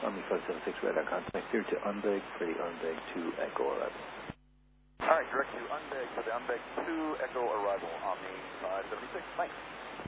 Army 576 radar contact here to Unbeg, Freddy Unbeg 2 Echo arrival. Alright, direct to Unbeg for the Unbeg 2 Echo arrival, Omni 576, thanks.